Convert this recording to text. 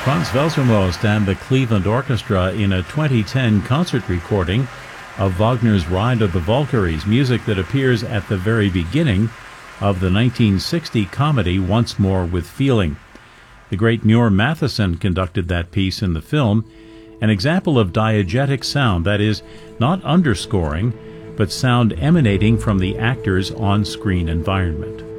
Franz Welsermost and the Cleveland Orchestra in a 2010 concert recording of Wagner's Ride of the Valkyries, music that appears at the very beginning of the 1960 comedy Once More with Feeling. The great Muir Matheson conducted that piece in the film, an example of diegetic sound, that is, not underscoring, but sound emanating from the actor's on-screen environment.